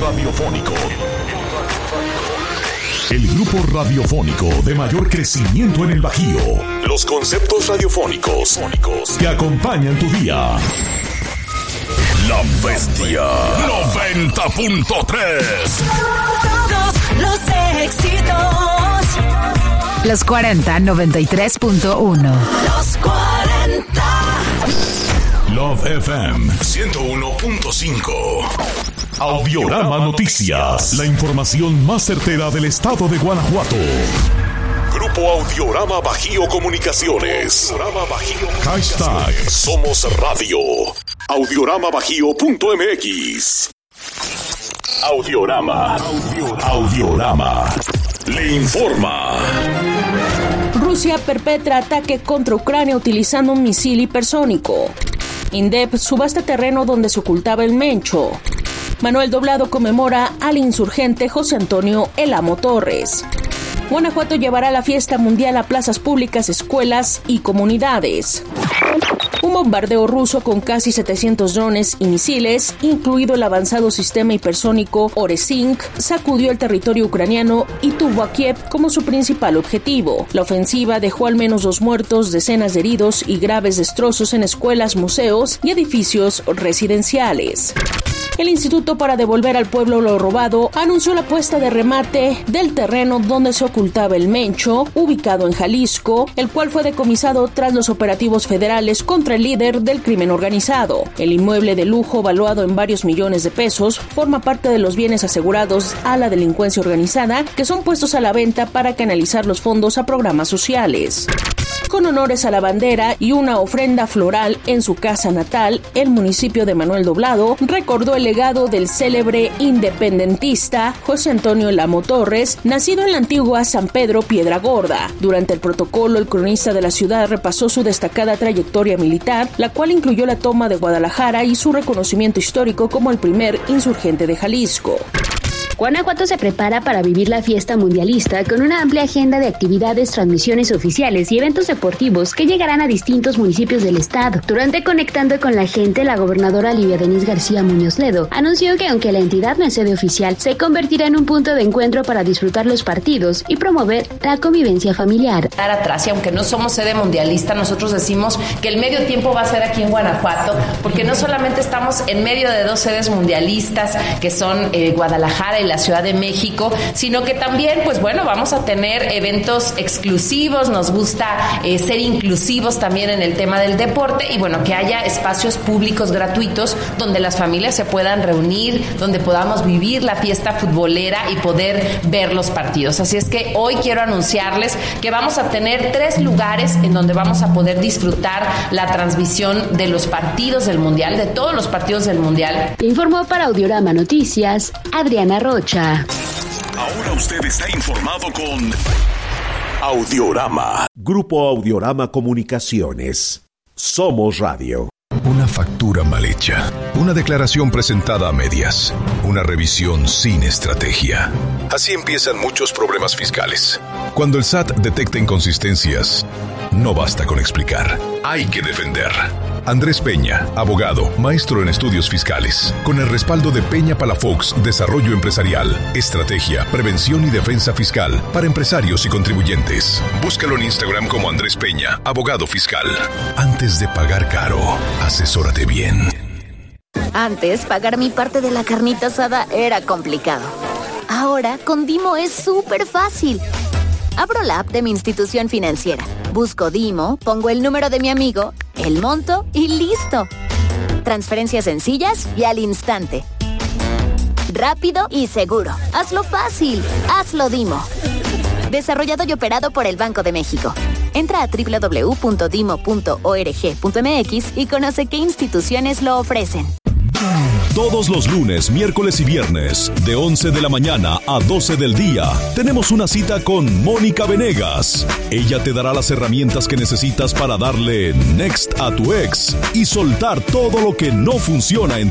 radiofónico. El grupo radiofónico de mayor crecimiento en el Bajío. Los conceptos radiofónicos que acompañan tu día. La Bestia 90.3. Todos los éxitos. Los 40 93.1. Los 40. Love FM 101.5. Audiorama Noticias. La información más certera del estado de Guanajuato. Grupo Audiorama Bajío Comunicaciones. Hashtag Somos Radio. Audioramabajio.mx. Audiorama. Le informa. Rusia perpetra ataque contra Ucrania utilizando un misil hipersónico. INDEP subasta terreno donde se ocultaba el Mencho. Manuel Doblado conmemora al insurgente José Antonio El Amo Torres. Guanajuato llevará la fiesta mundial a plazas públicas, escuelas y comunidades. Un bombardeo ruso con casi 700 drones y misiles, incluido el avanzado sistema hipersónico Oresink, sacudió el territorio ucraniano y tuvo a Kiev como su principal objetivo. La ofensiva dejó al menos 2 muertos, decenas de heridos y graves destrozos en escuelas, museos y edificios residenciales. El Instituto para Devolver al Pueblo lo Robado anunció la puesta de remate del terreno donde se ocultaba el Mencho, ubicado en Jalisco, el cual fue decomisado tras los operativos federales contra el líder del crimen organizado. El inmueble de lujo, valuado en varios millones de pesos, forma parte de los bienes asegurados a la delincuencia organizada, que son puestos a la venta para canalizar los fondos a programas sociales. Con honores a la bandera y una ofrenda floral en su casa natal, el municipio de Manuel Doblado recordó el legado del célebre independentista José Antonio El Amo Torres, nacido en la antigua San Pedro Piedra Gorda. Durante el protocolo, el cronista de la ciudad repasó su destacada trayectoria militar, la cual incluyó la toma de Guadalajara y su reconocimiento histórico como el primer insurgente de Jalisco. Guanajuato se prepara para vivir la fiesta mundialista con una amplia agenda de actividades, transmisiones oficiales y eventos deportivos que llegarán a distintos municipios del estado. Durante Conectando con la Gente, la gobernadora Livia Denise García Muñoz Ledo anunció que aunque la entidad no es sede oficial, se convertirá en un punto de encuentro para disfrutar los partidos y promover la convivencia familiar. Atrás, y aunque no somos sede mundialista, nosotros decimos que el medio tiempo va a ser aquí en Guanajuato, porque no solamente estamos en medio de 2 sedes mundialistas, que son Guadalajara y la Ciudad de México, sino que también, pues bueno, vamos a tener eventos exclusivos. Nos gusta ser inclusivos también en el tema del deporte y bueno, que haya espacios públicos gratuitos donde las familias se puedan reunir, donde podamos vivir la fiesta futbolera y poder ver los partidos. Así es que hoy quiero anunciarles que vamos a tener 3 lugares en donde vamos a poder disfrutar la transmisión de los partidos del Mundial, de todos los partidos del Mundial. Informó para Audiorama Noticias, Adriana Rocha. Ahora usted está informado con Audiorama. Grupo Audiorama Comunicaciones. Somos Radio. Una factura mal hecha, una declaración presentada a medias, una revisión sin estrategia. Así empiezan muchos problemas fiscales. Cuando el SAT detecta inconsistencias, no basta con explicar, hay que defender. Andrés Peña, abogado, maestro en estudios fiscales, con el respaldo de Peña Palafox Desarrollo Empresarial, Estrategia, Prevención y Defensa Fiscal para empresarios y contribuyentes. Búscalo en Instagram como Andrés Peña, abogado fiscal. Antes de pagar caro, asesórate bien. Antes, pagar mi parte de la carnita asada era complicado. Ahora, con Dimo es súper fácil. Abro la app de mi institución financiera, busco Dimo, pongo el número de mi amigo, el monto y listo. Transferencias sencillas y al instante. Rápido y seguro. Hazlo fácil. Hazlo Dimo. Desarrollado y operado por el Banco de México. Entra a www.dimo.org.mx y conoce qué instituciones lo ofrecen. Todos los lunes, miércoles y viernes, de 11 de la mañana a 12 del día, tenemos una cita con Mónica Venegas. Ella te dará las herramientas que necesitas para darle next a tu ex y soltar todo lo que no funciona en